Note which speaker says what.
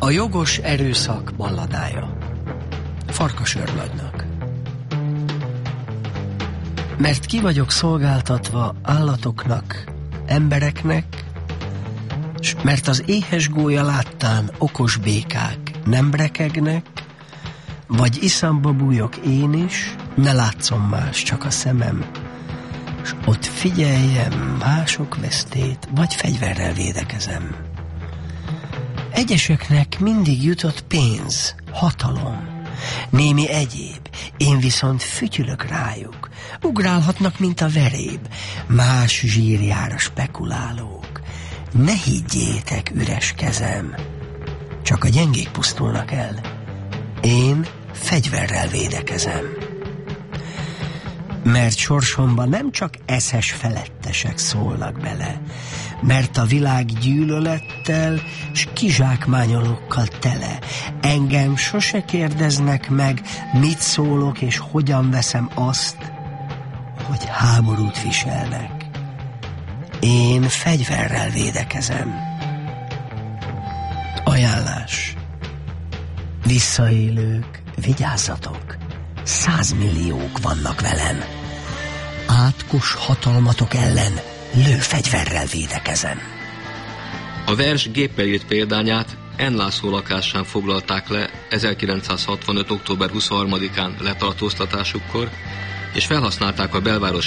Speaker 1: A jogos erőszak balladája. Farkas őrnagynak. Mert ki vagyok szolgáltatva állatoknak, embereknek, s mert az éhes gólya láttán okos békák nem brekegnek, vagy iszamba bújok én is, ne látszom más, csak a szemem, s ott figyeljem mások vesztét, vagy fegyverrel védekezem. Egyeseknek mindig jutott pénz, hatalom, némi egyéb, én viszont fütyülök rájuk, ugrálhatnak, mint a veréb, más zsírjára spekulálók. Ne higgyétek üres kezem, csak a gyengék pusztulnak el, én fegyverrel védekezem. Mert sorsomban nem csak eszes felettesek szólnak bele, mert a világ gyűlölettel s kizsákmányolókkal tele. Engem sose kérdeznek meg, mit szólok és hogyan veszem azt, hogy háborút viselnek. Én fegyverrel védekezem. Ajánlás. Visszaélők, vigyázzatok, 100 milliók vannak velem. Átkos hatalmatok ellen lőfegyverrel védekezem.
Speaker 2: A vers géppel írt példányát N. László lakásán foglalták le 1965. október 23-án letartóztatásukkor, és felhasználták a belváros